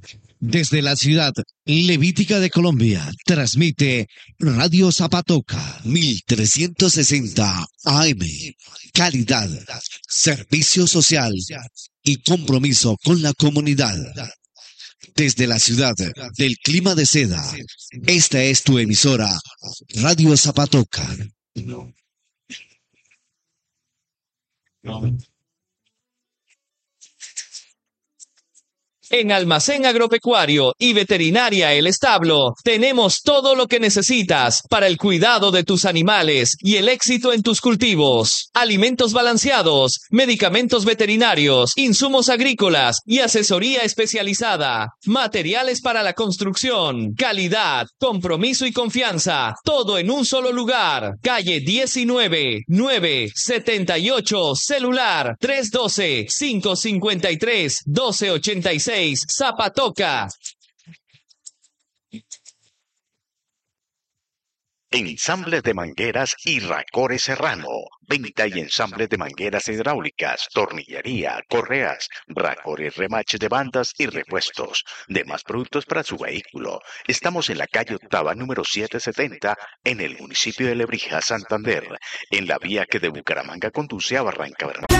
Desde la ciudad levítica de Colombia, transmite Radio Zapatoca 1360 AM. Calidad, servicio social y compromiso con la comunidad. Desde la ciudad del clima de seda, esta es tu emisora, Radio Zapatoca. En Almacén Agropecuario y Veterinaria El Establo tenemos todo lo que necesitas para el cuidado de tus animales y el éxito en tus cultivos. Alimentos balanceados, medicamentos veterinarios, insumos agrícolas y asesoría especializada. Materiales para la construcción, calidad, compromiso y confianza. Todo en un solo lugar. Calle 19, 978, celular 312-553-1286. Zapatoca. Ensambles de mangueras y Racore Serrano. Venta y ensambles de mangueras hidráulicas, tornillería, correas, Racore, remaches de bandas y repuestos. Demás productos para su vehículo. Estamos en la calle Octava, número 770, en el municipio de Lebrija, Santander, en la vía que de Bucaramanga conduce a Barranca Bermeja.